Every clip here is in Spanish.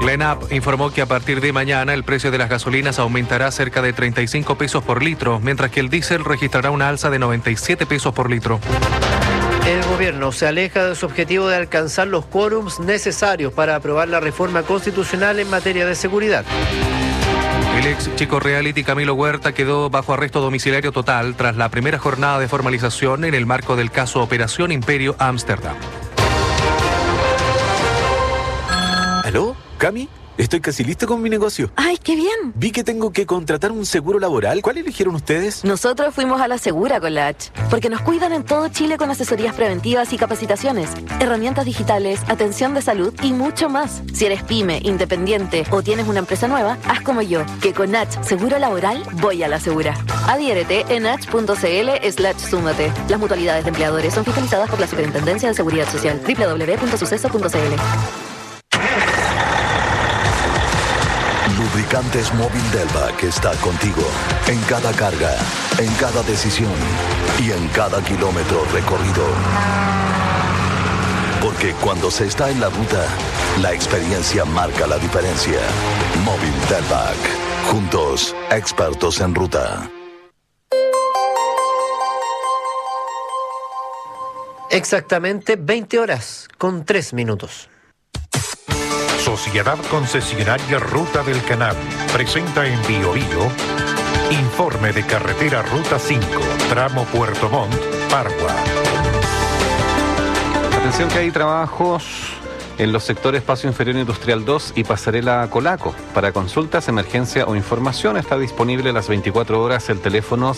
La ENAP informó que a partir de mañana el precio de las gasolinas aumentará cerca de 35 pesos por litro, mientras que el diésel registrará una alza de 97 pesos por litro. El gobierno se aleja de su objetivo de alcanzar los quórums necesarios para aprobar la reforma constitucional en materia de seguridad. El ex chico reality Camilo Huerta quedó bajo arresto domiciliario total tras la primera jornada de formalización en el marco del caso Operación Imperio Ámsterdam. ¿Aló? ¿Cami? Estoy casi listo con mi negocio. ¡Ay, qué bien! Vi que tengo que contratar un seguro laboral. ¿Cuál eligieron ustedes? Nosotros fuimos a la Segura con la H, porque nos cuidan en todo Chile con asesorías preventivas y capacitaciones, herramientas digitales, atención de salud y mucho más. Si eres pyme, independiente o tienes una empresa nueva, haz como yo, que con H Seguro Laboral voy a la Segura. Adhiérete en h.cl/súmate. Las mutualidades de empleadores son fiscalizadas por la Superintendencia de Seguridad Social. www.suceso.cl. Lubricantes Móvil Delvac está contigo en cada carga, en cada decisión y en cada kilómetro recorrido. Porque cuando se está en la ruta, la experiencia marca la diferencia. Móvil Delvac. Juntos, expertos en ruta. Exactamente 20 horas con 3 minutos. Sociedad Concesionaria Ruta del Canal presenta en Bio informe de carretera Ruta 5, tramo Puerto Montt, Pargua. Atención que hay trabajos en los sectores Paso Inferior Industrial 2 y Pasarela Colaco. Para consultas, emergencia o información está disponible las 24 horas el teléfono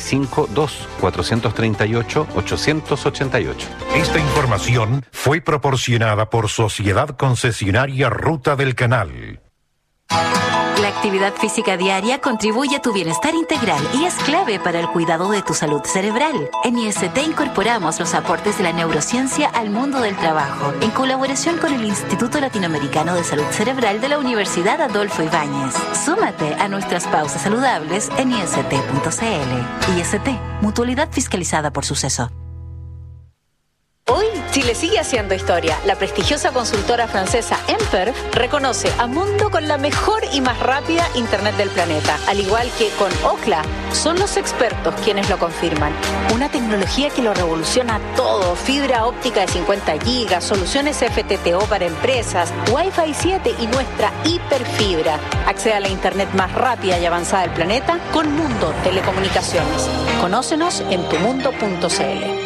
652-438-888. Esta información fue proporcionada por Sociedad Concesionaria Ruta del Canal. La actividad física diaria contribuye a tu bienestar integral y es clave para el cuidado de tu salud cerebral. En IST incorporamos los aportes de la neurociencia al mundo del trabajo, en colaboración con el Instituto Latinoamericano de Salud Cerebral de la Universidad Adolfo Ibáñez. Súmate a nuestras pausas saludables en ist.cl. IST, mutualidad fiscalizada por Suceso. Hoy, Chile sigue haciendo historia. La prestigiosa consultora francesa Emperf reconoce a Mundo con la mejor y más rápida Internet del planeta. Al igual que con Ookla, son los expertos quienes lo confirman. Una tecnología que lo revoluciona todo. Fibra óptica de 50 gigas, soluciones FTTO para empresas, Wi-Fi 7 y nuestra hiperfibra. Accede a la Internet más rápida y avanzada del planeta con Mundo Telecomunicaciones. Conócenos en tumundo.cl.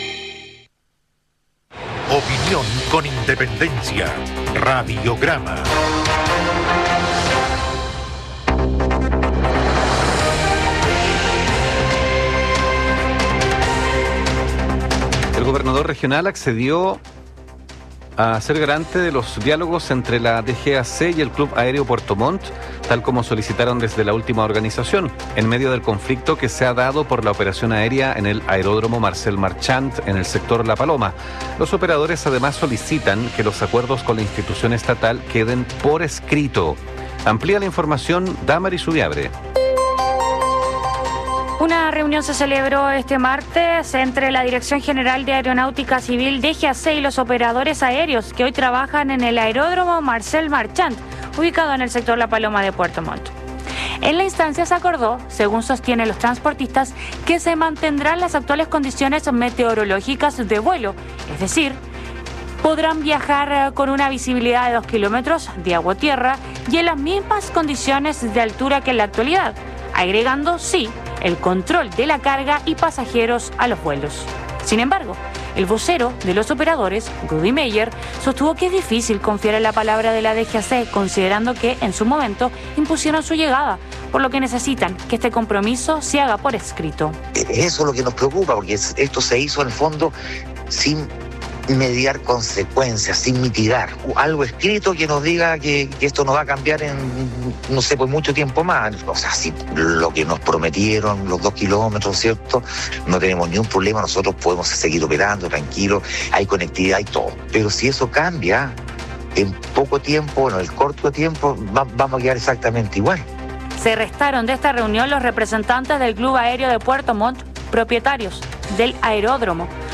Opinión con independencia. Radiograma. El gobernador regional accedió a ser garante de los diálogos entre la DGAC y el Club Aéreo Puerto Montt, tal como solicitaron desde la última organización, en medio del conflicto que se ha dado por la operación aérea en el aeródromo Marcel Marchand en el sector La Paloma. Los operadores además solicitan que los acuerdos con la institución estatal queden por escrito. Amplía la información Damaris Ubiabre. Una reunión se celebró este martes entre la Dirección General de Aeronáutica Civil DGAC y los operadores aéreos que hoy trabajan en el aeródromo Marcel Marchand, ubicado en el sector La Paloma de Puerto Montt. En la instancia se acordó, según sostienen los transportistas, que se mantendrán las actuales condiciones meteorológicas de vuelo, es decir, podrán viajar con una visibilidad de 2 kilómetros de agua-tierra y en las mismas condiciones de altura que en la actualidad, agregando, sí, el control de la carga y pasajeros a los vuelos. Sin embargo, el vocero de los operadores, Rudy Meyer, sostuvo que es difícil confiar en la palabra de la DGAC, considerando que en su momento impusieron su llegada, por lo que necesitan que este compromiso se haga por escrito. Eso es lo que nos preocupa, porque esto se hizo en el fondo sin mediar consecuencias, sin mitigar. Algo escrito que nos diga que esto no va a cambiar en, no sé, pues mucho tiempo más. O sea, si lo que nos prometieron, los 2 kilómetros, ¿cierto? No tenemos ni un problema, nosotros podemos seguir operando tranquilos, hay conectividad y todo. Pero si eso cambia, en poco tiempo, bueno, en el corto tiempo, vamos a quedar exactamente igual. Se restaron de esta reunión los representantes del Club Aéreo de Puerto Montt, propietarios del aeródromo.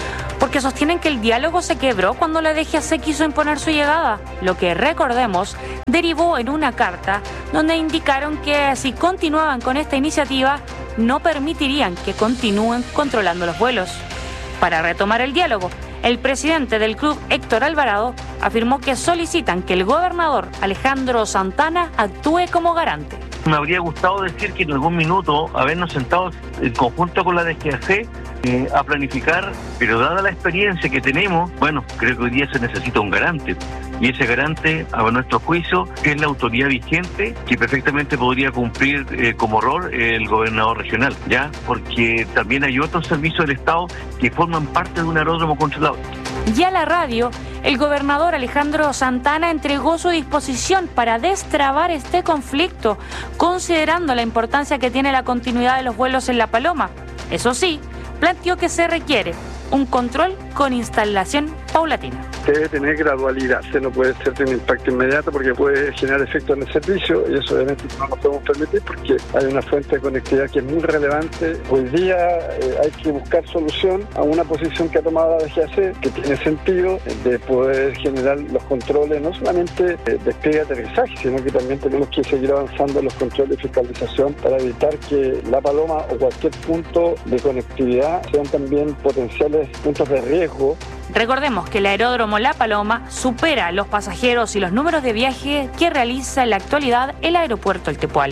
porque sostienen que el diálogo se quebró cuando la DGAC quiso imponer su llegada, lo que, recordemos, derivó en una carta donde indicaron que si continuaban con esta iniciativa, no permitirían que continúen controlando los vuelos. Para retomar el diálogo, el presidente del club, Héctor Alvarado, afirmó que solicitan que el gobernador Alejandro Santana actúe como garante. Me habría gustado decir que en algún minuto habernos sentado en conjunto con la DGAC a planificar, pero dada la experiencia que tenemos, bueno, creo que hoy día se necesita un garante. Y ese garante, a nuestro juicio, es la autoridad vigente que perfectamente podría cumplir como rol el gobernador regional, ¿ya? Porque también hay otros servicios del Estado que forman parte de un aeródromo controlado. Ya a la radio, el gobernador Alejandro Santana entregó su disposición para destrabar este conflicto, considerando la importancia que tiene la continuidad de los vuelos en La Paloma. Eso sí, planteó que se requiere un control con instalación paulatina. Debe tener gradualidad, no puede ser de un impacto inmediato porque puede generar efectos en el servicio y eso obviamente no lo podemos permitir porque hay una fuente de conectividad que es muy relevante. Hoy día hay que buscar solución a una posición que ha tomado la DGAC, que tiene sentido de poder generar los controles, no solamente despegue y aterrizaje, sino que también tenemos que seguir avanzando en los controles de fiscalización para evitar que La Paloma o cualquier punto de conectividad sean también potenciales puntos de riesgo. Recordemos que el aeródromo La Paloma supera los pasajeros y los números de viaje que realiza en la actualidad el aeropuerto El Tepual.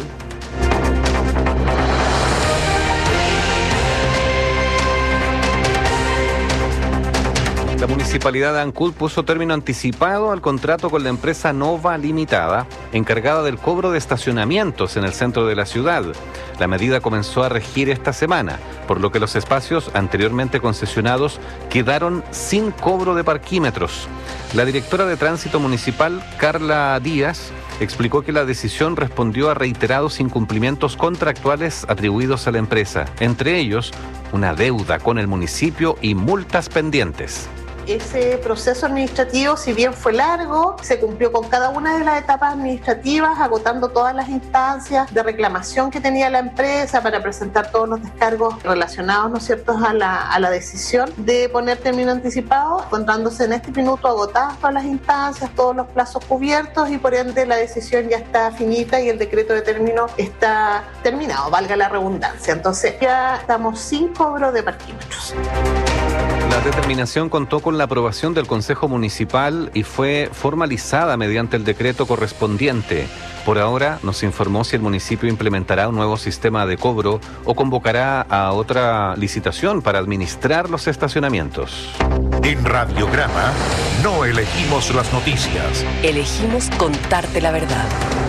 La Municipalidad de Ancud puso término anticipado al contrato con la empresa Nova Limitada, encargada del cobro de estacionamientos en el centro de la ciudad. La medida comenzó a regir esta semana, por lo que los espacios anteriormente concesionados quedaron sin cobro de parquímetros. La directora de Tránsito Municipal, Carla Díaz, explicó que la decisión respondió a reiterados incumplimientos contractuales atribuidos a la empresa, entre ellos una deuda con el municipio y multas pendientes. Ese proceso administrativo, si bien fue largo, se cumplió con cada una de las etapas administrativas, agotando todas las instancias de reclamación que tenía la empresa para presentar todos los descargos relacionados, ¿no es cierto?, a la decisión de poner término anticipado, encontrándose en este minuto agotadas todas las instancias, todos los plazos cubiertos y por ende la decisión ya está finita y el decreto de término está terminado, valga la redundancia. Entonces ya estamos sin cobro de parquímetros. La determinación contó con la aprobación del Consejo Municipal y fue formalizada mediante el decreto correspondiente. Por ahora no se informó si el municipio implementará un nuevo sistema de cobro o convocará a otra licitación para administrar los estacionamientos. En Radiograma no elegimos las noticias. Elegimos contarte la verdad.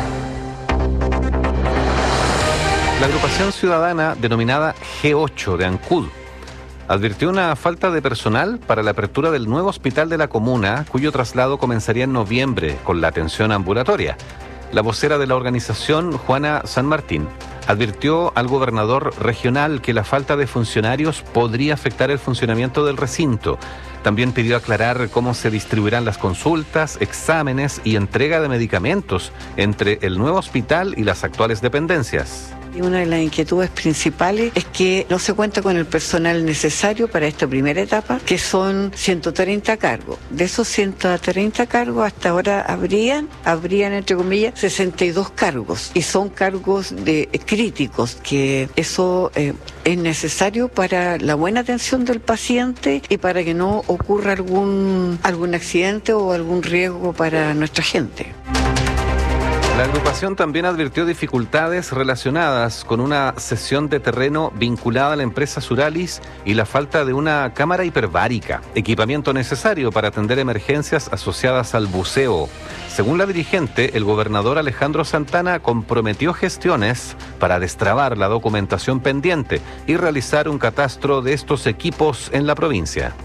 La agrupación ciudadana denominada G8 de Ancud advirtió una falta de personal para la apertura del nuevo hospital de la comuna, cuyo traslado comenzaría en noviembre con la atención ambulatoria. La vocera de la organización, Juana San Martín, advirtió al gobernador regional que la falta de funcionarios podría afectar el funcionamiento del recinto. También pidió aclarar cómo se distribuirán las consultas, exámenes y entrega de medicamentos entre el nuevo hospital y las actuales dependencias. Y una de las inquietudes principales es que no se cuenta con el personal necesario para esta primera etapa, que son 130 cargos. De esos 130 cargos, hasta ahora habrían entre comillas, 62 cargos. Y son cargos críticos, que eso es necesario para la buena atención del paciente y para que no ocurra algún accidente o algún riesgo para nuestra gente. La agrupación también advirtió dificultades relacionadas con una cesión de terreno vinculada a la empresa Suralis y la falta de una cámara hiperbárica, equipamiento necesario para atender emergencias asociadas al buceo. Según la dirigente, el gobernador Alejandro Santana comprometió gestiones para destrabar la documentación pendiente y realizar un catastro de estos equipos en la provincia.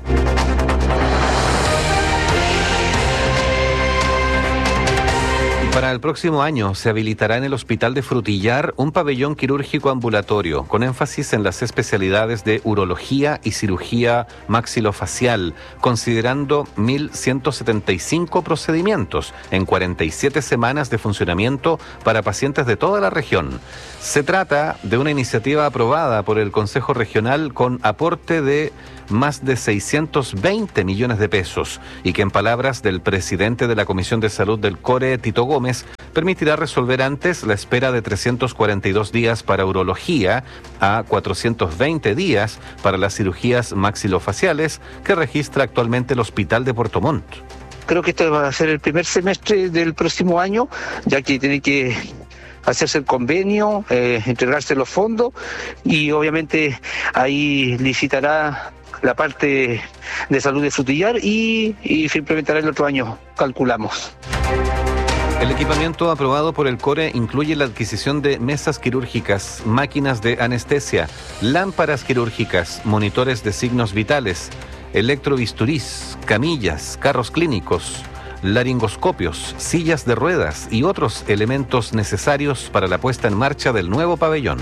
Para el próximo año se habilitará en el Hospital de Frutillar un pabellón quirúrgico ambulatorio con énfasis en las especialidades de urología y cirugía maxilofacial, considerando 1.175 procedimientos en 47 semanas de funcionamiento para pacientes de toda la región. Se trata de una iniciativa aprobada por el Consejo Regional con aporte de más de 620 millones de pesos y que, en palabras del presidente de la Comisión de Salud del CORE, Tito Gómez, permitirá resolver antes la espera de 342 días para urología a 420 días para las cirugías maxilofaciales que registra actualmente el Hospital de Puerto Montt. Creo que este va a ser el primer semestre del próximo año, ya que tiene que hacerse el convenio, entregarse los fondos y obviamente ahí licitará la parte de salud de Frutillar y se implementará el otro año, calculamos. El equipamiento aprobado por el CORE incluye la adquisición de mesas quirúrgicas, máquinas de anestesia, lámparas quirúrgicas, monitores de signos vitales, electrobisturís, camillas, carros clínicos, laringoscopios, sillas de ruedas y otros elementos necesarios para la puesta en marcha del nuevo pabellón.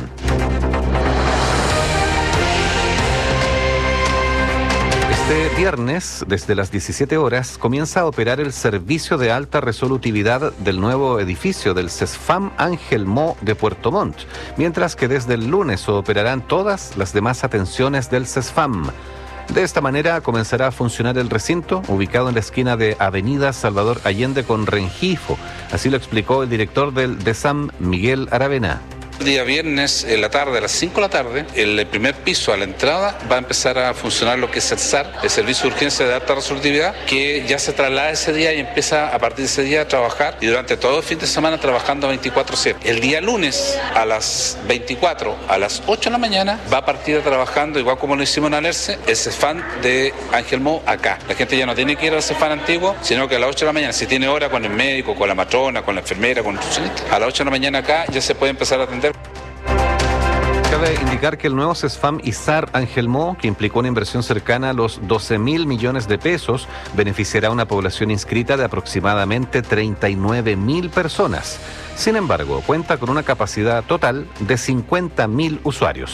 Este viernes, desde las 17 horas, comienza a operar el servicio de alta resolutividad del nuevo edificio del CESFAM Ángel Mo de Puerto Montt, mientras que desde el lunes operarán todas las demás atenciones del CESFAM. De esta manera comenzará a funcionar el recinto, ubicado en la esquina de Avenida Salvador Allende con Rengifo. Así lo explicó el director del DESAM, Miguel Aravena. El día viernes, en la tarde, a las 5 de la tarde, el primer piso a la entrada va a empezar a funcionar lo que es el SAR, el Servicio de Urgencia de Alta Resolutividad, que ya se traslada ese día y empieza a partir de ese día a trabajar y durante todo el fin de semana trabajando 24/7. El día lunes a las 24, a las 8 de la mañana, va a partir trabajando, igual como lo hicimos en Alerce, el CESFAM de Ángel Mo acá. La gente ya no tiene que ir al CESFAM antiguo, sino que a las 8 de la mañana, si tiene hora con el médico, con la matrona, con la enfermera, con el nutricionista, a las 8 de la mañana acá ya se puede empezar a atender. Cabe indicar que el nuevo CESFAM ISAR Ángel Mo, que implicó una inversión cercana a los 12.000 millones de pesos, beneficiará a una población inscrita de aproximadamente 39.000 personas. Sin embargo, cuenta con una capacidad total de 50.000 usuarios.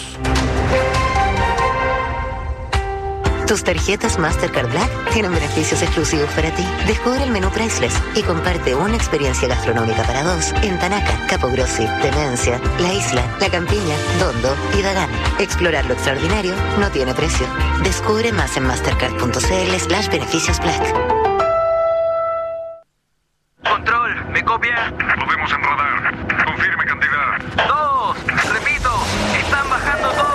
Tus tarjetas Mastercard Black tienen beneficios exclusivos para ti. Descubre el menú Priceless y comparte una experiencia gastronómica para dos en Tanaca, Capogrossi, Demencia, La Isla, La Campiña, Dondo y Dagán. Explorar lo extraordinario no tiene precio. Descubre más en mastercard.cl/beneficios Black. Control, ¿me copia? Lo vemos en radar. Confirme cantidad. 2, repito, están bajando todos.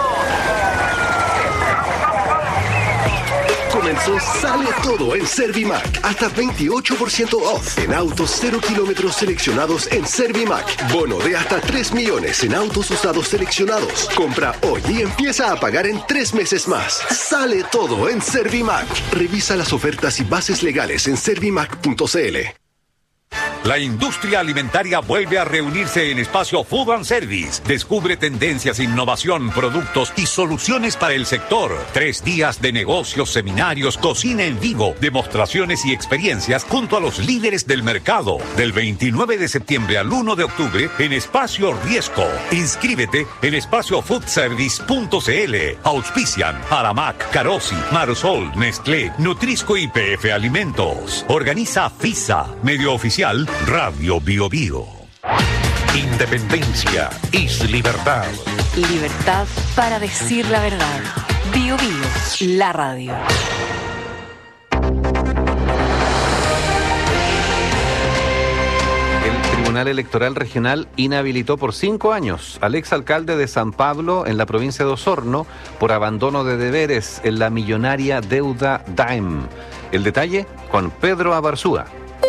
Comenzó Sale Todo en Servimac. Hasta 28% off en autos 0 kilómetros seleccionados en Servimac. Bono de hasta 3 millones en autos usados seleccionados. Compra hoy y empieza a pagar en 3 meses más. Sale Todo en Servimac. Revisa las ofertas y bases legales en servimac.cl. La industria alimentaria vuelve a reunirse en Espacio Food and Service. Descubre tendencias, innovación, productos y soluciones para el sector. 3 días de negocios, seminarios, cocina en vivo, demostraciones y experiencias junto a los líderes del mercado. Del 29 de septiembre al 1 de octubre en Espacio Riesco. Inscríbete en espaciofoodservice.cl. Auspician Aramac, Carosi, Marsol, Nestlé, Nutrisco y PF Alimentos. Organiza FISA, medio oficial Radio Bio Bio. Independencia es libertad. Libertad para decir la verdad. Bio Bio, la radio. El Tribunal Electoral Regional inhabilitó por 5 años al exalcalde de San Pablo en la provincia de Osorno por abandono de deberes en la millonaria deuda Daem. El detalle con Pedro Abarzúa.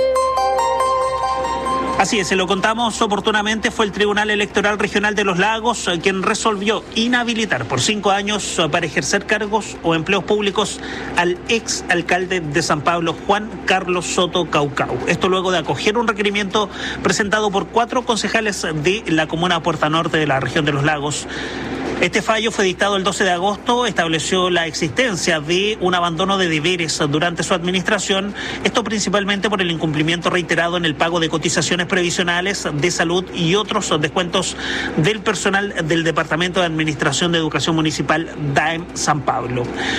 Así es, se lo contamos oportunamente, fue el Tribunal Electoral Regional de Los Lagos quien resolvió inhabilitar por 5 años para ejercer cargos o empleos públicos al ex alcalde de San Pablo, Juan Carlos Soto Caucau. Esto luego de acoger un requerimiento presentado por 4 concejales de la comuna Puerta Norte de la región de Los Lagos. Este fallo fue dictado el 12 de agosto, estableció la existencia de un abandono de deberes durante su administración, esto principalmente por el incumplimiento reiterado en el pago de cotizaciones previsionales de salud y otros descuentos del personal del Departamento de Administración de Educación Municipal DAEM San Pablo.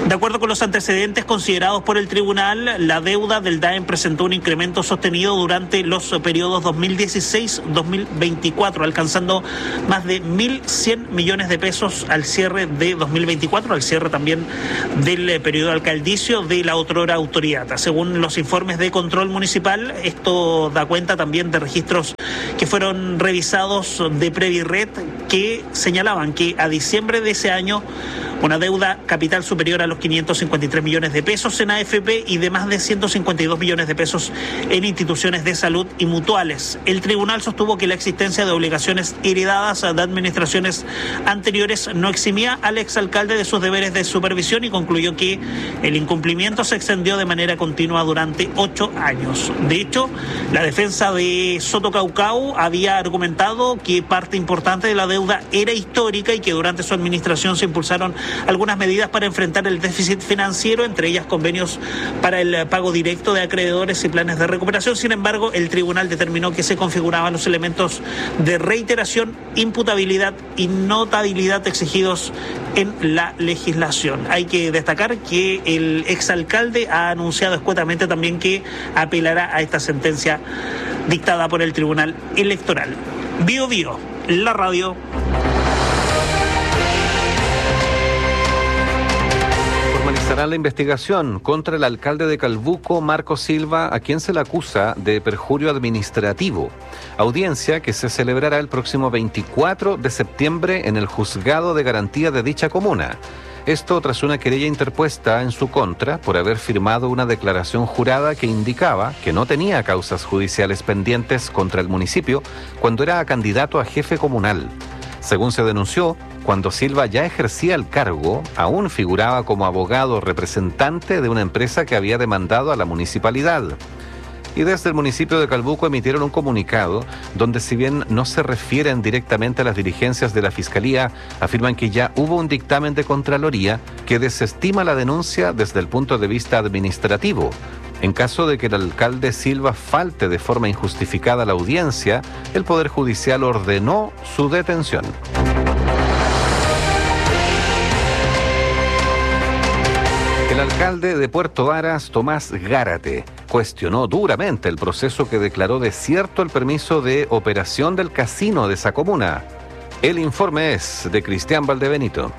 De acuerdo con los antecedentes considerados por el tribunal, la deuda del DAEM presentó un incremento sostenido durante los periodos 2016-2024, alcanzando más de 1.100 millones de pesos al cierre de 2024, al cierre también del periodo alcaldicio de la otrora autoridad. Según los informes de control municipal, esto da cuenta también de registros que fueron revisados de Previred que señalaban que a diciembre de ese año una deuda capital superior a los 553 millones de pesos en AFP y de más de 152 millones de pesos en instituciones de salud y mutuales. El tribunal sostuvo que la existencia de obligaciones heredadas de administraciones anteriores no eximía al exalcalde de sus deberes de supervisión y concluyó que el incumplimiento se extendió de manera continua durante 8 años. De hecho, la defensa de Soto Caucao había argumentado que parte importante de la deuda era histórica y que durante su administración se impulsaron algunas medidas para enfrentar el déficit financiero, entre ellas convenios para el pago directo de acreedores y planes de recuperación. Sin embargo, el tribunal determinó que se configuraban los elementos de reiteración, imputabilidad y notabilidad exigidos en la legislación. Hay que destacar que el exalcalde ha anunciado escuetamente también que apelará a esta sentencia dictada por el Tribunal Electoral. Bio Bio, la radio. Formalizará la investigación contra el alcalde de Calbuco, Marco Silva, a quien se le acusa de perjurio administrativo. Audiencia que se celebrará el próximo 24 de septiembre en el Juzgado de Garantía de dicha comuna. Esto tras una querella interpuesta en su contra por haber firmado una declaración jurada que indicaba que no tenía causas judiciales pendientes contra el municipio cuando era candidato a jefe comunal. Según se denunció, cuando Silva ya ejercía el cargo, aún figuraba como abogado representante de una empresa que había demandado a la municipalidad. Y desde el municipio de Calbuco emitieron un comunicado donde, si bien no se refieren directamente a las diligencias de la Fiscalía, afirman que ya hubo un dictamen de Contraloría que desestima la denuncia desde el punto de vista administrativo. En caso de que el alcalde Silva falte de forma injustificada a la audiencia, el Poder Judicial ordenó su detención. El alcalde de Puerto Varas, Tomás Gárate, cuestionó duramente el proceso que declaró desierto el permiso de operación del casino de esa comuna. El informe es de Cristian Valdebenito.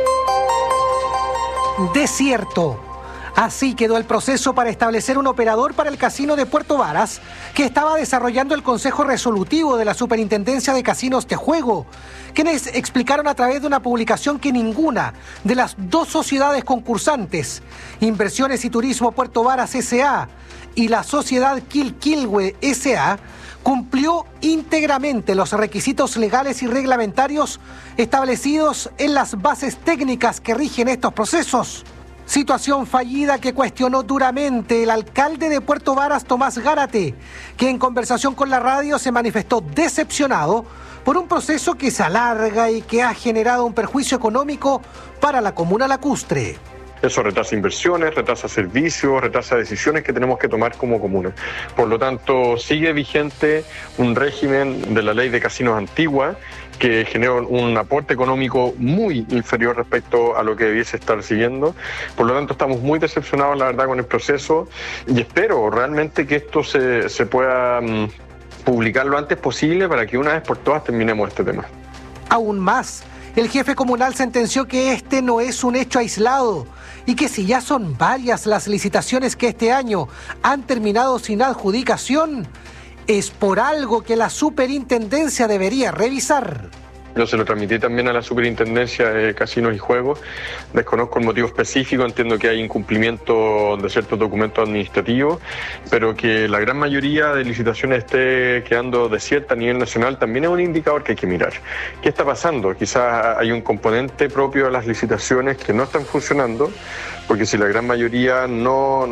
Desierto. Así quedó el proceso para establecer un operador para el casino de Puerto Varas, que estaba desarrollando el Consejo Resolutivo de la Superintendencia de Casinos de Juego, quienes explicaron a través de una publicación que ninguna de las dos sociedades concursantes, Inversiones y Turismo Puerto Varas S.A. y la Sociedad Quilquilhue S.A., cumplió íntegramente los requisitos legales y reglamentarios establecidos en las bases técnicas que rigen estos procesos. Situación fallida que cuestionó duramente el alcalde de Puerto Varas, Tomás Gárate, que en conversación con la radio se manifestó decepcionado por un proceso que se alarga y que ha generado un perjuicio económico para la comuna lacustre. Eso retrasa inversiones, retrasa servicios, retrasa decisiones que tenemos que tomar como comuna. Por lo tanto, sigue vigente un régimen de la ley de casinos antigua que genera un aporte económico muy inferior respecto a lo que debiese estar siguiendo. Por lo tanto, estamos muy decepcionados, la verdad, con el proceso y espero realmente que esto se pueda publicar lo antes posible para que una vez por todas terminemos este tema. Aún más, el jefe comunal sentenció que este no es un hecho aislado y que si ya son varias las licitaciones que este año han terminado sin adjudicación, es por algo que la superintendencia debería revisar. Yo se lo transmití también a la Superintendencia de Casinos y Juegos. Desconozco el motivo específico, entiendo que hay incumplimiento de ciertos documentos administrativos, pero que la gran mayoría de licitaciones esté quedando desierta a nivel nacional también es un indicador que hay que mirar. ¿Qué está pasando? Quizás hay un componente propio de las licitaciones que no están funcionando, porque si la gran mayoría no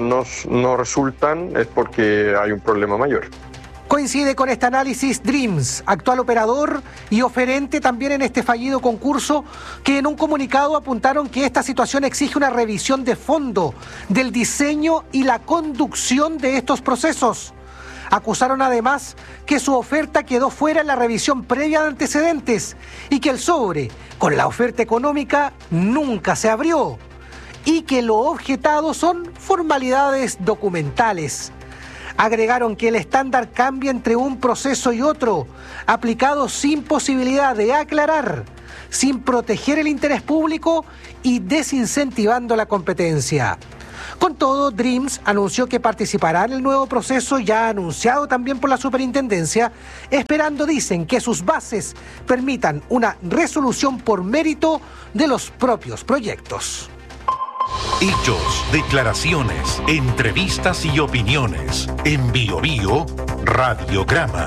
resultan es porque hay un problema mayor. Coincide con este análisis Dreams, actual operador y oferente también en este fallido concurso, que en un comunicado apuntaron que esta situación exige una revisión de fondo del diseño y la conducción de estos procesos. Acusaron además que su oferta quedó fuera en la revisión previa de antecedentes y que el sobre con la oferta económica nunca se abrió. y que lo objetado son formalidades documentales. Agregaron que el estándar cambia entre un proceso y otro, aplicado sin posibilidad de aclarar, sin proteger el interés público y desincentivando la competencia. Con todo, Dreams anunció que participará en el nuevo proceso ya anunciado también por la superintendencia, esperando, dicen, que sus bases permitan una resolución por mérito de los propios proyectos. Hechos, declaraciones, entrevistas y opiniones. En BioBio, Radiograma.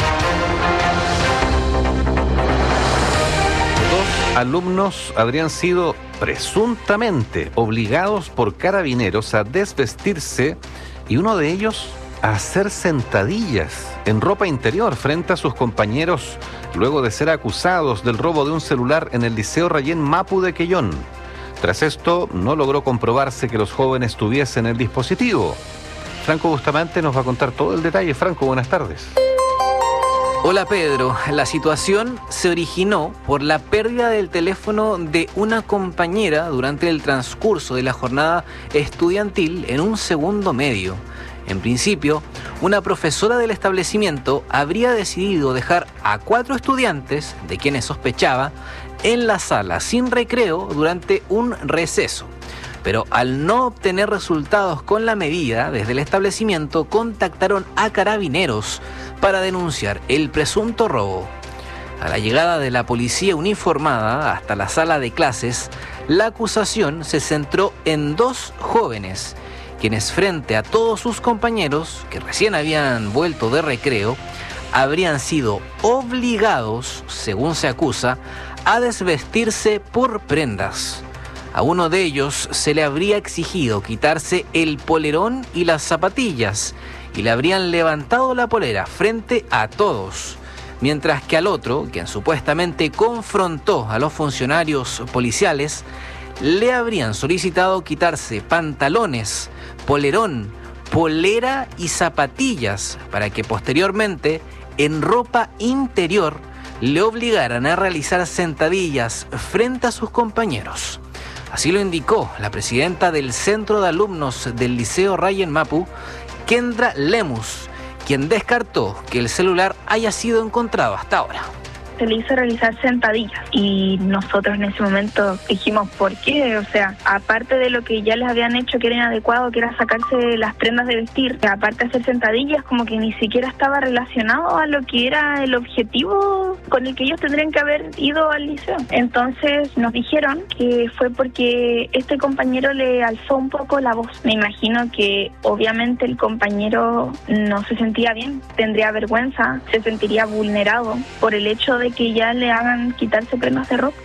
Dos alumnos habrían sido presuntamente obligados por carabineros a desvestirse y uno de ellos a hacer sentadillas en ropa interior frente a sus compañeros luego de ser acusados del robo de un celular en el Liceo Rayén Mapu de Quellón. Tras esto, no logró comprobarse que los jóvenes tuviesen el dispositivo. Franco Bustamante nos va a contar todo el detalle. Franco, buenas tardes. Hola Pedro, la situación se originó por la pérdida del teléfono de una compañera durante el transcurso de la jornada estudiantil en un segundo medio. En principio, una profesora del establecimiento habría decidido dejar a 4 estudiantes, de quienes sospechaba, en la sala sin recreo durante un receso. Pero al no obtener resultados con la medida, desde el establecimiento contactaron a carabineros para denunciar el presunto robo. A la llegada de la policía uniformada hasta la sala de clases, la acusación se centró en 2 jóvenes, quienes frente a todos sus compañeros, que recién habían vuelto de recreo, habrían sido obligados, según se acusa, a desvestirse por prendas. A uno de ellos se le habría exigido quitarse el polerón y las zapatillas y le habrían levantado la polera frente a todos, mientras que al otro, quien supuestamente confrontó a los funcionarios policiales, le habrían solicitado quitarse pantalones, polerón, polera y zapatillas para que posteriormente, en ropa interior, le obligaran a realizar sentadillas frente a sus compañeros. Así lo indicó la presidenta del Centro de Alumnos del Liceo Rayén Mapu, Kendra Lemus, quien descartó que el celular haya sido encontrado hasta ahora. Se le hizo realizar sentadillas y nosotros en ese momento dijimos ¿por qué? O sea, aparte de lo que ya les habían hecho que era inadecuado, que era sacarse las prendas de vestir, aparte de hacer sentadillas, como que ni siquiera estaba relacionado a lo que era el objetivo con el que ellos tendrían que haber ido al liceo. Entonces nos dijeron que fue porque este compañero le alzó un poco la voz. Me imagino que obviamente el compañero no se sentía bien, tendría vergüenza, se sentiría vulnerado por el hecho de que ya le hagan quitarse prendas de ropa.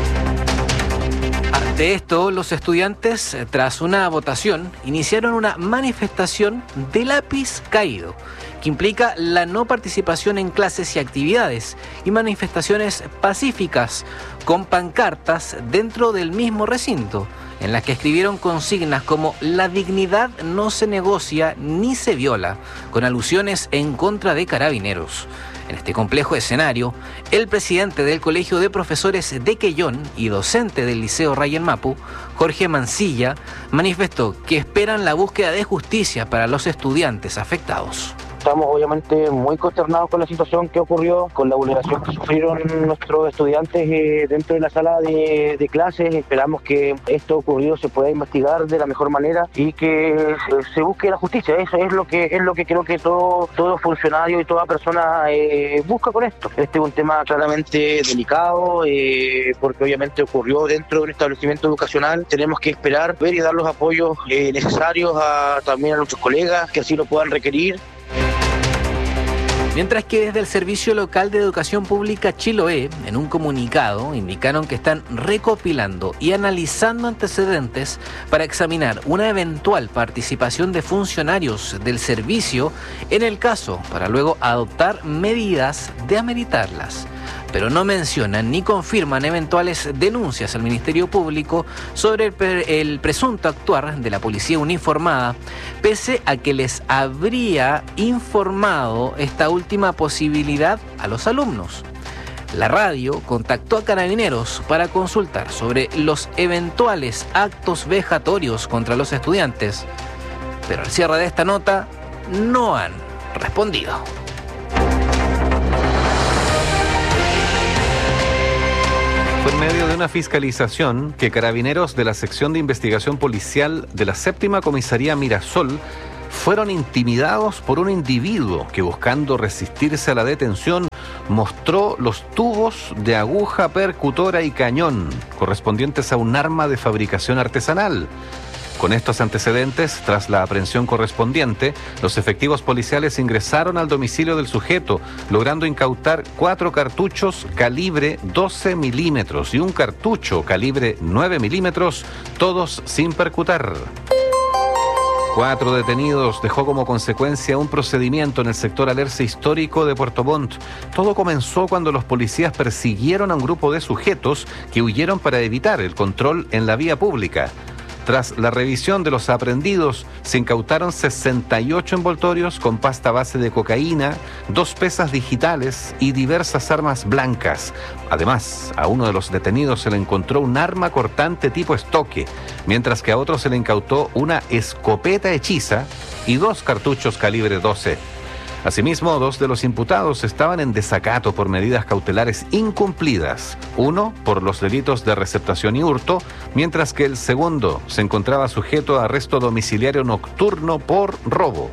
Ante esto, los estudiantes, tras una votación, iniciaron una manifestación de lápiz caído, que implica la no participación en clases y actividades, y manifestaciones pacíficas con pancartas dentro del mismo recinto, en las que escribieron consignas como «La dignidad no se negocia ni se viola», con alusiones en contra de carabineros. En este complejo escenario, el presidente del Colegio de Profesores de Quellón y docente del Liceo Rayén Mapu, Jorge Mancilla, manifestó que esperan la búsqueda de justicia para los estudiantes afectados. Estamos obviamente muy consternados con la situación que ocurrió, con la vulneración que sufrieron nuestros estudiantes dentro de la sala de clases. Esperamos que esto ocurrido se pueda investigar de la mejor manera y que se busque la justicia. Eso es lo que creo que todo funcionario y toda persona busca con esto. Este es un tema claramente delicado porque obviamente ocurrió dentro de un establecimiento educacional. Tenemos que esperar, ver y dar los apoyos necesarios también a nuestros colegas que así lo puedan requerir. Mientras que desde el Servicio Local de Educación Pública Chiloé, en un comunicado, indicaron que están recopilando y analizando antecedentes para examinar una eventual participación de funcionarios del servicio en el caso, para luego adoptar medidas de ameritarlas. Pero no mencionan ni confirman eventuales denuncias al Ministerio Público sobre el presunto actuar de la policía uniformada, pese a que les habría informado esta última posibilidad a los alumnos. La radio contactó a Carabineros para consultar sobre los eventuales actos vejatorios contra los estudiantes, pero al cierre de esta nota no han respondido. Fue en medio de una fiscalización que Carabineros de la Sección de Investigación Policial de la Séptima Comisaría Mirasol fueron intimidados por un individuo que, buscando resistirse a la detención, mostró los tubos de aguja percutora y cañón correspondientes a un arma de fabricación artesanal. Con estos antecedentes, tras la aprehensión correspondiente, los efectivos policiales ingresaron al domicilio del sujeto, logrando incautar 4 cartuchos calibre 12 milímetros y un cartucho calibre 9 milímetros, todos sin percutar. 4 detenidos dejó como consecuencia un procedimiento en el sector Alerce histórico de Puerto Montt. Todo comenzó cuando los policías persiguieron a un grupo de sujetos que huyeron para evitar el control en la vía pública. Tras la revisión de los aprehendidos, se incautaron 68 envoltorios con pasta base de cocaína, 2 pesas digitales y diversas armas blancas. Además, a uno de los detenidos se le encontró un arma cortante tipo estoque, mientras que a otro se le incautó una escopeta hechiza y 2 cartuchos calibre 12. Asimismo, 2 de los imputados estaban en desacato por medidas cautelares incumplidas, uno por los delitos de receptación y hurto, mientras que el segundo se encontraba sujeto a arresto domiciliario nocturno por robo.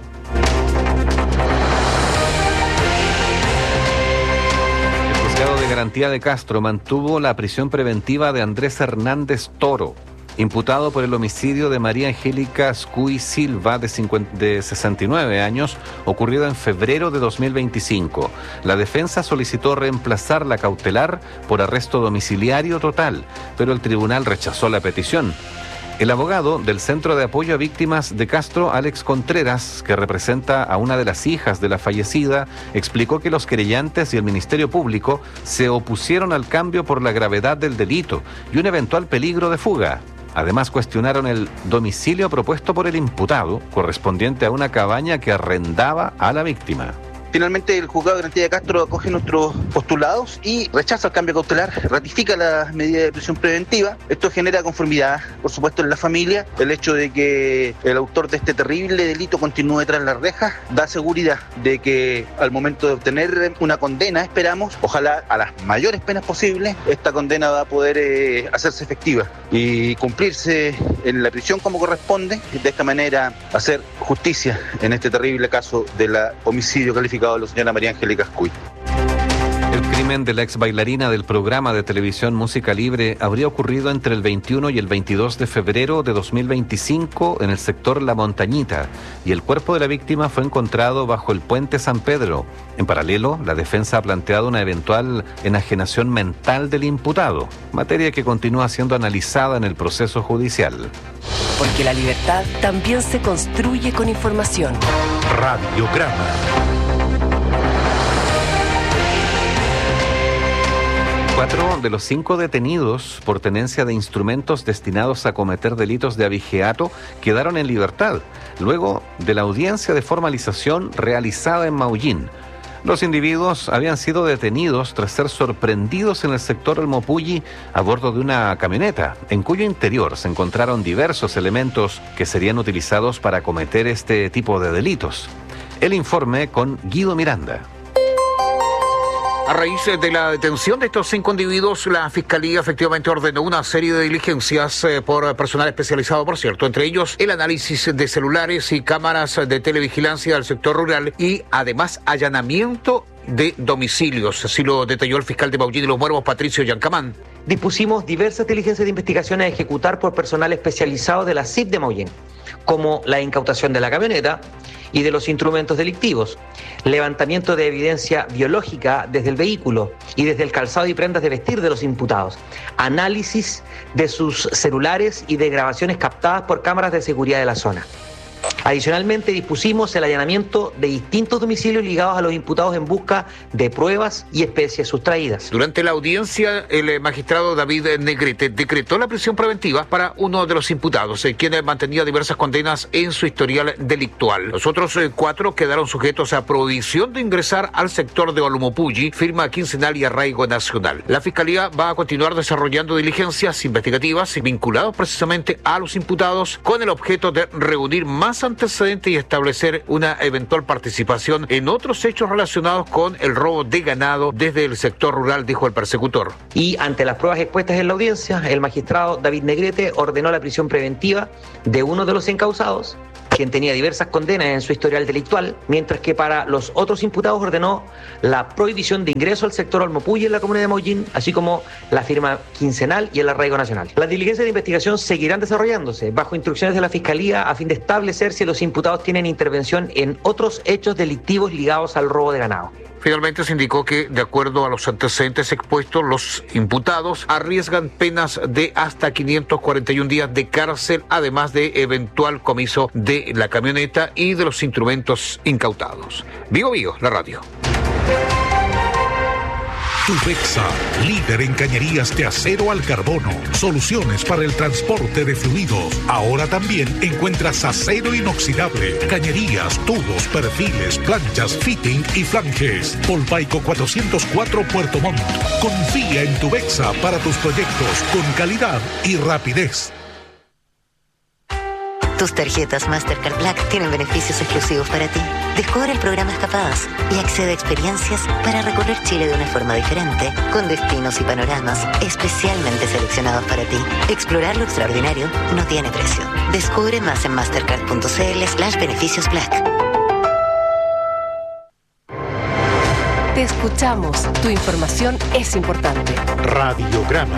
El juzgado de garantía de Castro mantuvo la prisión preventiva de Andrés Hernández Toro, imputado por el homicidio de María Angélica Scuy Silva, de 69 años, ocurrido en febrero de 2025. La defensa solicitó reemplazar la cautelar por arresto domiciliario total, pero el tribunal rechazó la petición. El abogado del Centro de Apoyo a Víctimas de Castro, Alex Contreras, que representa a una de las hijas de la fallecida, explicó que los querellantes y el Ministerio Público se opusieron al cambio por la gravedad del delito y un eventual peligro de fuga. Además, cuestionaron el domicilio propuesto por el imputado, correspondiente a una cabaña que arrendaba a la víctima. Finalmente, el juzgado de garantía de Castro acoge nuestros postulados y rechaza el cambio cautelar, ratifica la medida de prisión preventiva. Esto genera conformidad, por supuesto, en la familia. El hecho de que el autor de este terrible delito continúe tras las rejas da seguridad de que al momento de obtener una condena, esperamos, ojalá a las mayores penas posibles, esta condena va a poder hacerse efectiva y cumplirse en la prisión como corresponde. De esta manera, hacer justicia en este terrible caso del homicidio calificado de la señora María Angélica Scuy. El crimen de la ex bailarina del programa de televisión Música Libre habría ocurrido entre el 21 y el 22 de febrero de 2025 en el sector La Montañita, y el cuerpo de la víctima fue encontrado bajo el puente San Pedro. En paralelo, la defensa ha planteado una eventual enajenación mental del imputado, materia que continúa siendo analizada en el proceso judicial. Porque la libertad también se construye con información. Radiograma. 4 de los 5 detenidos por tenencia de instrumentos destinados a cometer delitos de abigeato quedaron en libertad, luego de la audiencia de formalización realizada en Maullín. Los individuos habían sido detenidos tras ser sorprendidos en el sector del Mopulli a bordo de una camioneta, en cuyo interior se encontraron diversos elementos que serían utilizados para cometer este tipo de delitos. El informe con Guido Miranda. A raíz de la detención de estos 5 individuos, la Fiscalía efectivamente ordenó una serie de diligencias por personal especializado, por cierto, entre ellos el análisis de celulares y cámaras de televigilancia del sector rural y además allanamiento de domicilios, así lo detalló el fiscal de Maullín de los Muervos, Patricio Yancamán. Dispusimos diversas diligencias de investigación a ejecutar por personal especializado de la CIP de Maullín, como la incautación de la camioneta y de los instrumentos delictivos, levantamiento de evidencia biológica desde el vehículo y desde el calzado y prendas de vestir de los imputados, análisis de sus celulares y de grabaciones captadas por cámaras de seguridad de la zona. Adicionalmente, dispusimos el allanamiento de distintos domicilios ligados a los imputados en busca de pruebas y especies sustraídas. Durante la audiencia, el magistrado David Negrete decretó la prisión preventiva para uno de los imputados, quien mantenía diversas condenas en su historial delictual. Los otros 4 quedaron sujetos a prohibición de ingresar al sector de Olumopulli, firma quincenal y arraigo nacional. La Fiscalía va a continuar desarrollando diligencias investigativas vinculadas precisamente a los imputados con el objeto de reunir más antecedentes y establecer una eventual participación en otros hechos relacionados con el robo de ganado desde el sector rural, dijo el persecutor. Y ante las pruebas expuestas en la audiencia, el magistrado David Negrete ordenó la prisión preventiva de uno de los encausados, quien tenía diversas condenas en su historial delictual, mientras que para los otros imputados ordenó la prohibición de ingreso al sector Olumopulli en la comuna de Maullín, así como la firma quincenal y el arraigo nacional. Las diligencias de investigación seguirán desarrollándose bajo instrucciones de la Fiscalía a fin de establecer si los imputados tienen intervención en otros hechos delictivos ligados al robo de ganado. Finalmente se indicó que, de acuerdo a los antecedentes expuestos, los imputados arriesgan penas de hasta 541 días de cárcel, además de eventual comiso de la camioneta y de los instrumentos incautados. Vigo, la radio. Tubexa, líder en cañerías de acero al carbono. Soluciones para el transporte de fluidos. Ahora también encuentras acero inoxidable, cañerías, tubos, perfiles, planchas, fitting y flanges. Polpaico 404 Puerto Montt. Confía en Tubexa para tus proyectos con calidad y rapidez. Tus tarjetas Mastercard Black tienen beneficios exclusivos para ti. Descubre el programa Escapadas y accede a experiencias para recorrer Chile de una forma diferente, con destinos y panoramas especialmente seleccionados para ti. Explorar lo extraordinario no tiene precio. Descubre más en mastercard.cl/beneficios Black. Te escuchamos. Tu información es importante. Radiograma.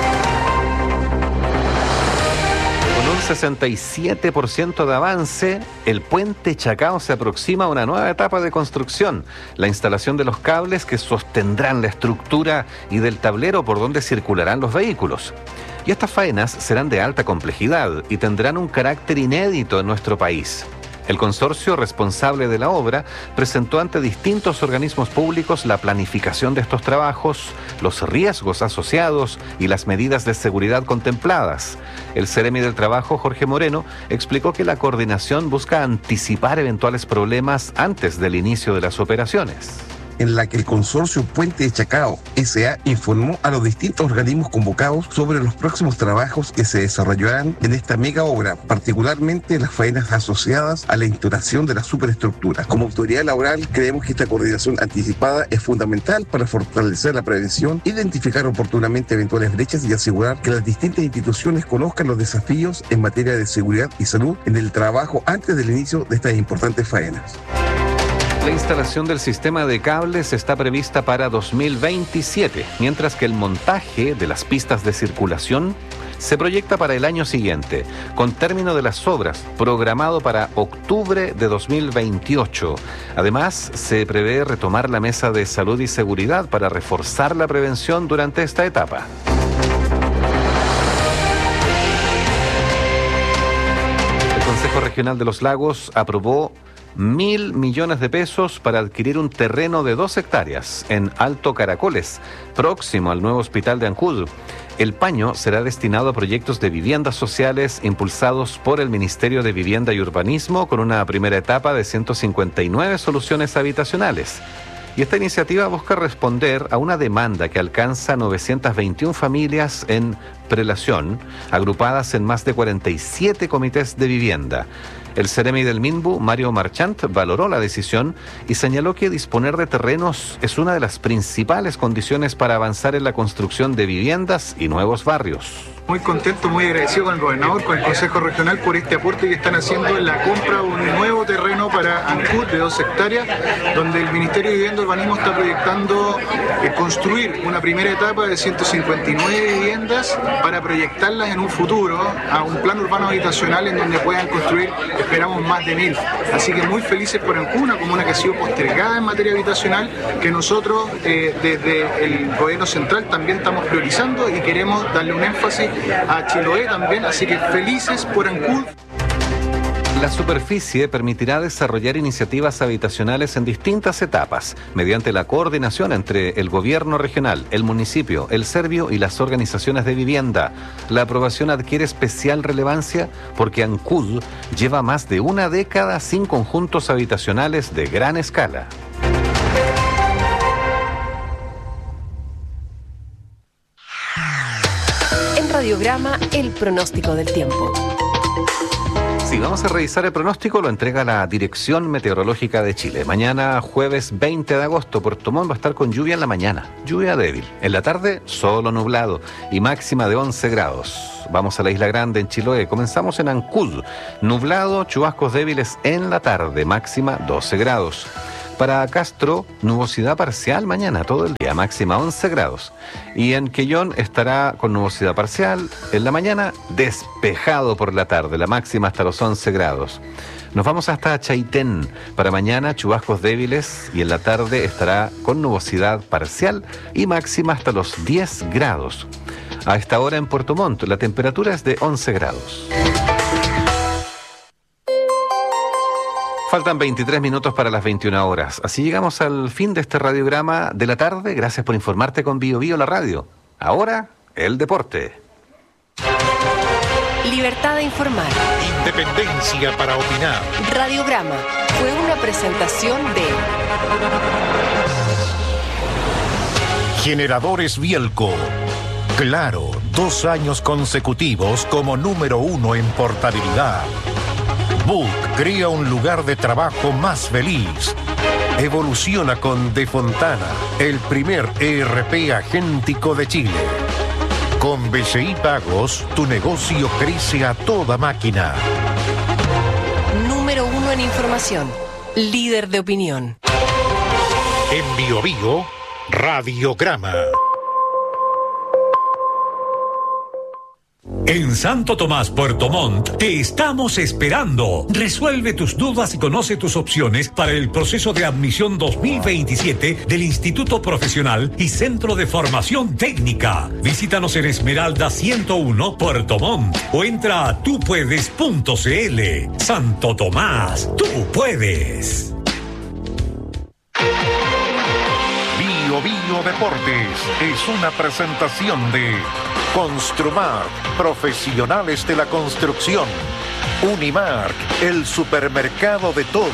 Con un 67% de avance, el puente Chacao se aproxima a una nueva etapa de construcción, la instalación de los cables que sostendrán la estructura y del tablero por donde circularán los vehículos. Y estas faenas serán de alta complejidad y tendrán un carácter inédito en nuestro país. El consorcio responsable de la obra presentó ante distintos organismos públicos la planificación de estos trabajos, los riesgos asociados y las medidas de seguridad contempladas. El Ceremi del Trabajo, Jorge Moreno, explicó que la coordinación busca anticipar eventuales problemas antes del inicio de las operaciones, en la que el consorcio Puente de Chacao S.A. informó a los distintos organismos convocados sobre los próximos trabajos que se desarrollarán en esta mega obra, particularmente las faenas asociadas a la instalación de la superestructura. Como autoridad laboral, creemos que esta coordinación anticipada es fundamental para fortalecer la prevención, identificar oportunamente eventuales brechas y asegurar que las distintas instituciones conozcan los desafíos en materia de seguridad y salud en el trabajo antes del inicio de estas importantes faenas. La instalación del sistema de cables está prevista para 2027, mientras que el montaje de las pistas de circulación se proyecta para el año siguiente, con término de las obras programado para octubre de 2028. Además, se prevé retomar la mesa de salud y seguridad para reforzar la prevención durante esta etapa. El Consejo Regional de los Lagos aprobó 1.000 millones de pesos para adquirir un terreno de 2 hectáreas en Alto Caracoles, próximo al nuevo hospital de Ancud. El paño será destinado a proyectos de viviendas sociales impulsados por el Ministerio de Vivienda y Urbanismo, con una primera etapa de 159 soluciones habitacionales. Y esta iniciativa busca responder a una demanda que alcanza 921 familias en prelación, agrupadas en más de 47 comités de vivienda. El Ceremi del Minbu, Mario Marchant, valoró la decisión y señaló que disponer de terrenos es una de las principales condiciones para avanzar en la construcción de viviendas y nuevos barrios. Muy contento, muy agradecido con el gobernador, con el Consejo Regional por este aporte que están haciendo en la compra de un nuevo terreno para Ancud de 2 hectáreas, donde el Ministerio de Vivienda y Urbanismo está proyectando construir una primera etapa de 159 viviendas para proyectarlas en un futuro a un plan urbano habitacional en donde puedan construir, esperamos, más de 1.000. Así que muy felices por Ancud, una comuna que ha sido postergada en materia habitacional, que nosotros desde el gobierno central también estamos priorizando y queremos darle un énfasis a Chiloé también, así que felices por Ancud. La superficie permitirá desarrollar iniciativas habitacionales en distintas etapas, mediante la coordinación entre el gobierno regional, el municipio, el Servio y las organizaciones de vivienda. La aprobación adquiere especial relevancia porque Ancud lleva más de una década sin conjuntos habitacionales de gran escala. En Radiograma, el pronóstico del tiempo. Sí, vamos a revisar el pronóstico, lo entrega la Dirección Meteorológica de Chile. Mañana, jueves 20 de agosto, Puerto Montt va a estar con lluvia en la mañana, lluvia débil. En la tarde, solo nublado y máxima de 11 grados. Vamos a la Isla Grande en Chiloé. Comenzamos en Ancud, nublado, chubascos débiles en la tarde, máxima 12 grados. Para Castro, nubosidad parcial mañana, todo el día, máxima 11 grados. Y en Quellón estará con nubosidad parcial en la mañana, despejado por la tarde, la máxima hasta los 11 grados. Nos vamos hasta Chaitén. Para mañana, chubascos débiles y en la tarde estará con nubosidad parcial y máxima hasta los 10 grados. A esta hora en Puerto Montt, la temperatura es de 11 grados. Faltan 23 minutos para las 21 horas. Así llegamos al fin de este radiograma de la tarde. Gracias por informarte con Bio Bio la radio. Ahora, el deporte. Libertad de informar. Independencia para opinar. Radiograma fue una presentación de Generadores Bielco. Claro, 2 años consecutivos como número 1 en portabilidad. Book crea un lugar de trabajo más feliz. Evoluciona con De Fontana, el primer ERP agéntico de Chile. Con BCI Pagos, tu negocio crece a toda máquina. Número 1 en información. Líder de opinión. En Bio Bio, Radiograma. En Santo Tomás, Puerto Montt, te estamos esperando. Resuelve tus dudas y conoce tus opciones para el proceso de admisión 2027 del Instituto Profesional y Centro de Formación Técnica. Visítanos en Esmeralda 101, Puerto Montt, o entra a tupuedes.cl. Santo Tomás, tú puedes. Bio Bio Deportes es una presentación de Construmark, profesionales de la construcción. Unimark, el supermercado de todos.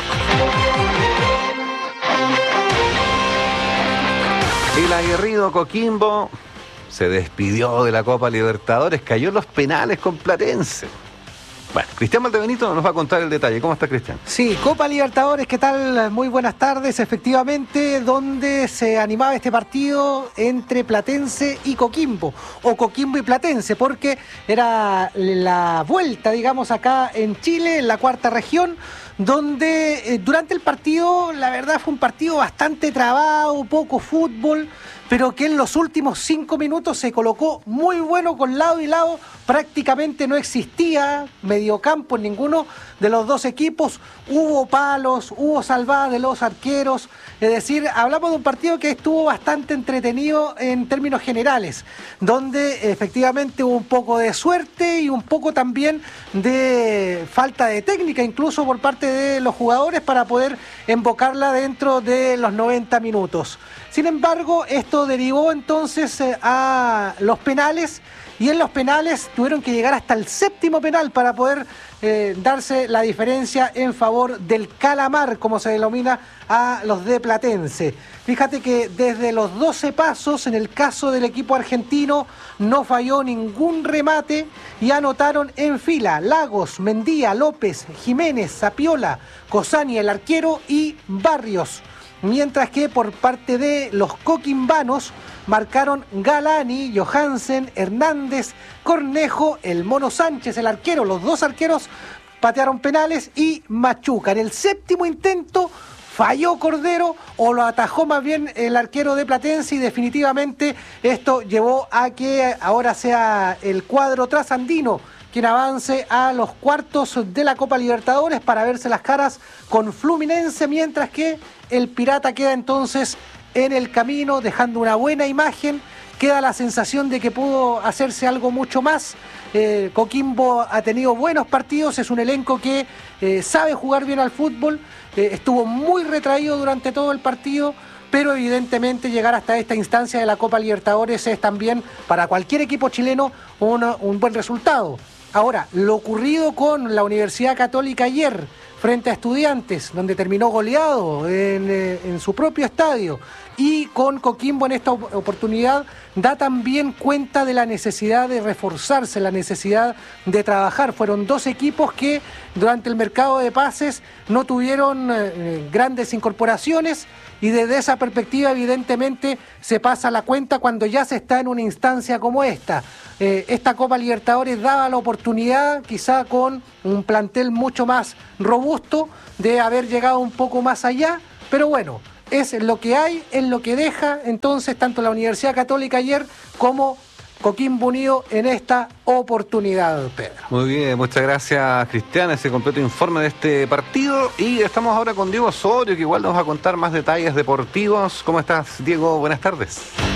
El aguerrido Coquimbo se despidió de la Copa Libertadores, cayó en los penales con Platense. Bueno, Cristian Valdebenito nos va a contar el detalle. ¿Cómo está, Cristian? Sí, Copa Libertadores, ¿qué tal? Muy buenas tardes. Efectivamente, donde se animaba este partido entre Platense y Coquimbo, o Coquimbo y Platense, porque era la vuelta, digamos, acá en Chile, en la cuarta región, donde durante el partido, la verdad, fue un partido bastante trabado, poco fútbol, pero que en los últimos 5 minutos se colocó muy bueno con lado y lado. Prácticamente no existía mediocampo en ninguno de los dos equipos. Hubo palos, hubo salvadas de los arqueros. Es decir, hablamos de un partido que estuvo bastante entretenido en términos generales, donde efectivamente hubo un poco de suerte y un poco también de falta de técnica, incluso por parte de los jugadores, para poder embocarla dentro de los 90 minutos. Sin embargo, esto derivó entonces a los penales, y en los penales tuvieron que llegar hasta el 7º penal para poder darse la diferencia en favor del calamar, como se denomina a los de Platense. Fíjate que desde los 12 pasos, en el caso del equipo argentino, no falló ningún remate y anotaron en fila Lagos, Mendía, López, Jiménez, Zapiola, Cosani, el arquero, y Barrios. Mientras que por parte de los coquimbanos marcaron Galani, Johansen, Hernández, Cornejo, el Mono Sánchez, el arquero. Los dos arqueros patearon penales, y Machuca. En el 7º intento falló Cordero, o lo atajó más bien el arquero de Platense, y definitivamente esto llevó a que ahora sea el cuadro trasandino quien avance a los cuartos de la Copa Libertadores para verse las caras con Fluminense, mientras que el Pirata queda entonces en el camino, dejando una buena imagen queda la sensación de que pudo hacerse algo mucho más. Coquimbo ha tenido buenos partidos, es un elenco que sabe jugar bien al fútbol, estuvo muy retraído durante todo el partido, pero evidentemente llegar hasta esta instancia de la Copa Libertadores es también para cualquier equipo chileno un buen resultado. Ahora, lo ocurrido con la Universidad Católica ayer frente a Estudiantes, donde terminó goleado en su propio estadio, y con Coquimbo en esta oportunidad, da también cuenta de la necesidad de reforzarse, la necesidad de trabajar. Fueron dos equipos que durante el mercado de pases no tuvieron grandes incorporaciones, y desde esa perspectiva evidentemente se pasa la cuenta cuando ya se está en una instancia como esta. Esta Copa Libertadores daba la oportunidad, quizá con un plantel mucho más robusto, de haber llegado un poco más allá, pero bueno, es lo que hay, es lo que deja entonces tanto la Universidad Católica ayer como Coquimbo Unido en esta oportunidad, Pedro. Muy bien, muchas gracias, Cristian, ese completo informe de este partido. Y estamos ahora con Diego Osorio, que igual nos va a contar más detalles deportivos. ¿Cómo estás, Diego? Buenas tardes.